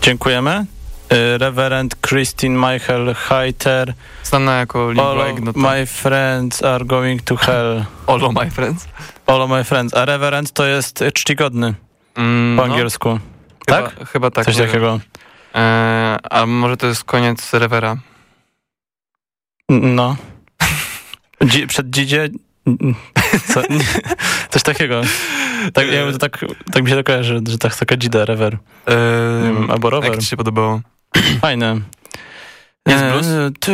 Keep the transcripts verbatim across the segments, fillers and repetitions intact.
Dziękujemy. Reverend Christine Michael Heiter. Znana jako lingua ignota. My friends are going to hell. All of my friends? All of my friends. A reverend to jest czcigodny mm, po angielsku. No. Tak? Chyba, chyba tak. Coś takiego. E, a może to jest koniec rewera? No. Dzi- przed dzidzie... Co? Coś takiego. Tak, ja to tak, tak mi się to kojarzy, że tak taka dzida, rewer. Eee, albo rower. Jak ci się podobało? Fajne. Jest blues?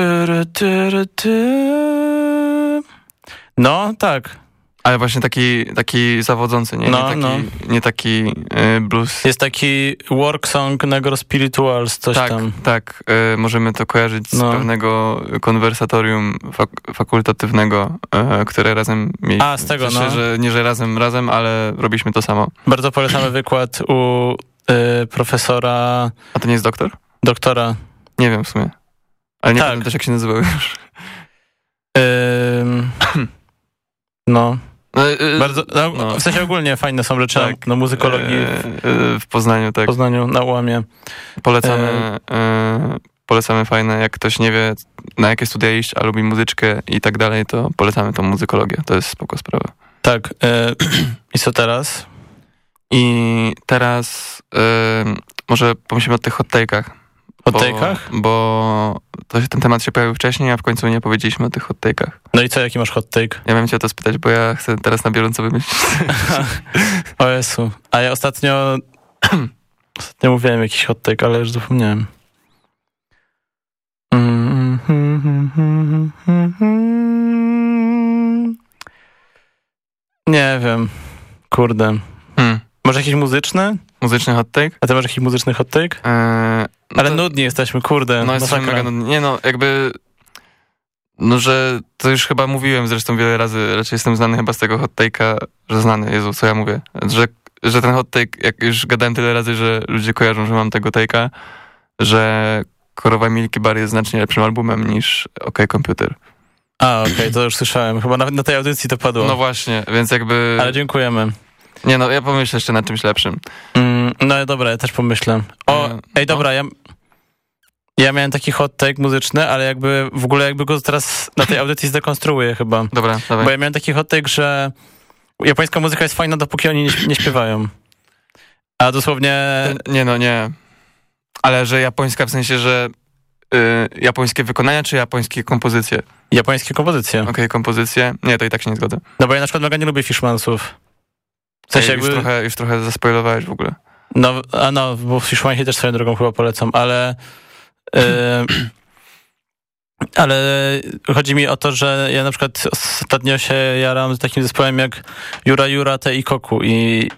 No, tak. Ale właśnie taki, taki zawodzący, nie, no, nie taki, no. nie taki y, blues. Jest taki work song Negro Spirituals, coś tak, tam. Tak, y, możemy to kojarzyć no. z pewnego konwersatorium fak- fakultatywnego, y, które razem mieliśmy. A, z tego, w sensie, no. że nie, że razem, razem, ale robiliśmy to samo. Bardzo polecamy wykład u y, profesora... A to nie jest doktor? Doktora. Nie wiem w sumie. Ale nie tak. pamiętam też, jak się nazywał już. Ym, no... No, yy, Bardzo, no, no. W sensie ogólnie fajne są rzeczy tak. no, muzykologii w, yy, w Poznaniu, tak. W Poznaniu, na ułamie. Polecamy, yy, polecamy fajne, jak ktoś nie wie, na jakie studia iść, a lubi muzyczkę i tak dalej, to polecamy tą muzykologię. To jest spoko sprawa. Tak. Yy, I co teraz? I teraz yy, może pomyślimy o tych hot take'ach. Hot take'ach? Bo, bo to, ten temat się pojawił wcześniej, a w końcu nie powiedzieliśmy o tych hot take'ach. No i co, jaki masz hot take? Ja miałem cię o to spytać, bo ja chcę teraz na bieżąco wymyślić. O Jezu. A ja ostatnio... ostatnio mówiłem jakiś hot take, ale już zapomniałem. Nie wiem. Kurde. Hmm. Może jakiś muzyczny? Muzyczny hot take? A ty masz jakiś muzyczny hot take? Eee, no ale to, nudni jesteśmy, kurde. No jesteśmy mega nudni. Nie no, jakby... No, że to już chyba mówiłem zresztą wiele razy, raczej jestem znany chyba z tego hot take'a, że znany, Jezu, co ja mówię, że, że ten hot take, jak już gadałem tyle razy, że ludzie kojarzą, że mam tego take'a, że Korowa Milky Bar jest znacznie lepszym albumem niż OK Computer. A, okej, okay, to już słyszałem. Chyba nawet na tej audycji to padło. No właśnie, więc jakby... Ale dziękujemy. Nie no, ja pomyślę jeszcze nad czymś lepszym. Mm, no dobra, ja też pomyślę. O, no. ej, dobra, ja... Ja miałem taki hot take muzyczny, ale jakby w ogóle jakby go teraz na tej audycji zdekonstruuję chyba. Dobra, dawaj. Bo ja miałem taki hot take, że japońska muzyka jest fajna, dopóki oni nie, nie śpiewają. A dosłownie... Nie no, nie. Ale że japońska w sensie, że y, japońskie wykonania, czy japońskie kompozycje? Japońskie kompozycje. Okej, okay, kompozycje. Nie, to i tak się nie zgodzę. No bo ja na przykład mega nie lubię Fishmansów. W sensie Ej, już, jakby... trochę, już trochę zaspoilowałeś w ogóle. No, a no, bo Fishmansi też swoją drogą chyba polecam, ale... Yy, ale chodzi mi o to, że ja na przykład ostatnio się jaram z takim zespołem jak Yura Yura Te Ikoku i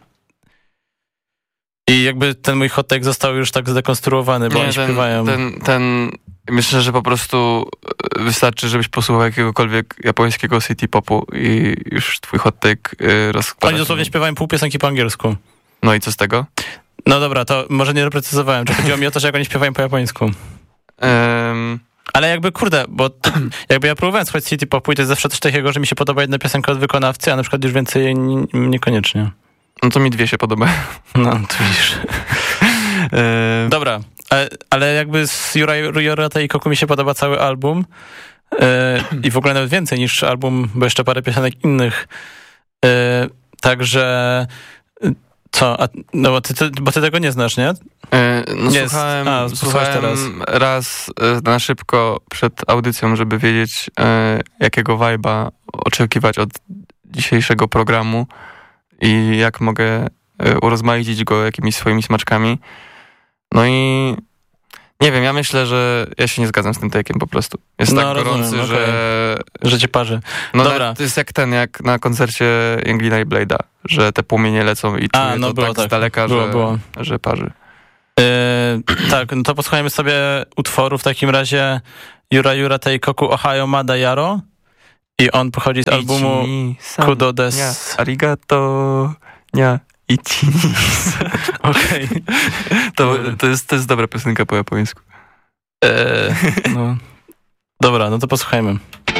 i jakby ten mój hot take został już tak zdekonstruowany, bo nie, oni ten, śpiewają. Ten, ten, myślę, że po prostu wystarczy, żebyś posłuchał jakiegokolwiek japońskiego city popu i już twój hot take yy, rozkłada. Oni dosłownie śpiewają pół piosenki po angielsku. No i co z tego? No dobra, to może nie doprecyzowałem. Czy chodziło mi o to, że jak oni śpiewają po japońsku. Um, Ale jakby, kurde, bo to, jakby ja próbowałem słuchać city popu i to jest zawsze coś takiego, że mi się podoba jedna piosenka od wykonawcy, a na przykład już więcej jej nie, niekoniecznie. No to mi dwie się podobają. No, tu widzisz. e, dobra, ale, ale jakby z Yura Yura Te Ikoku mi się podoba cały album e, i w ogóle nawet więcej niż album, bo jeszcze parę piosenek innych. E, także... Co? A, no bo ty, ty, bo ty tego nie znasz, nie? Yy, no nie, słuchałem, a, słuchałem teraz. raz yy, na szybko przed audycją, żeby wiedzieć yy, jakiego vibe'a oczekiwać od dzisiejszego programu i jak mogę yy, urozmaicić go jakimiś swoimi smaczkami. No i nie wiem, ja myślę, że ja się nie zgadzam z tym take'iem po prostu. Jest no, tak gorący, rozumiem, że... Okay. Że cię parzy. No dobra. Na, to jest jak ten, jak na koncercie Younglina i Blade'a, że te płomienie lecą i czuję A, no to było tak, tak z daleka, było, że, było. że parzy. Yy, tak, no to posłuchajmy sobie utworu w takim razie Yura Yura Te Ikoku Ohio Mada Yaro i on pochodzi z albumu Kudo des... Nia, arigato, nia, ichi. Okej. To, to, jest, to jest dobra piosenka po japońsku. Eee, no. Dobra, no to posłuchajmy.